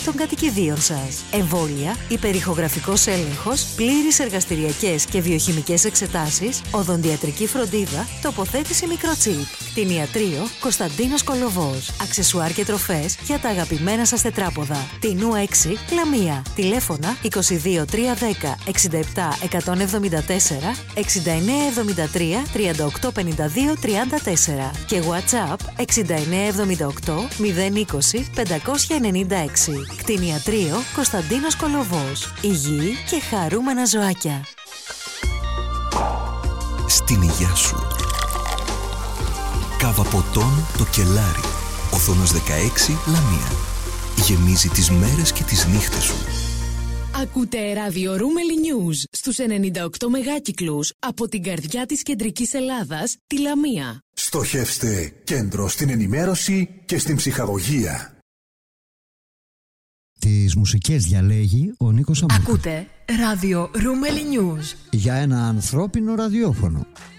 των κατοικιδίων σας. Εμβόλια, υπερηχογραφικός έλεγχος, πλήρεις εργαστηριακές και βιοχημικές εξετάσεις, οδοντιατρική φροντίδα, τοποθέτηση μικροτσίπ. Κτηνιατρίο Κωνσταντίνος Κολοβός. Αξεσουάρ και τροφές για τα αγαπημένα σας τετράποδα. Τινού 6, Λαμία. Τηλέφωνα 22 310 67 174 69 73 38 52 34 και WhatsApp 69 78 020 596. Κτηνιατρίο Κωνσταντίνος Κολοβός. Υγιή και χαρούμενα ζωάκια. Στην υγειά σου. Κάβα ποτών το Κελάρι. Οθόνος 16, Λαμία. Γεμίζει τις μέρες και τις νύχτες σου. Ακούτε ράδιο Ρούμελι News στους 98 μεγάκυκλους από την καρδιά της κεντρικής Ελλάδας, τη Λαμία. Στοχεύστε κέντρο στην ενημέρωση και στην ψυχαγωγία. Τις μουσικές διαλέγει ο Νίκος Αμούκας. Ακούτε ράδιο Ρούμελι News για ένα ανθρώπινο ραδιόφωνο.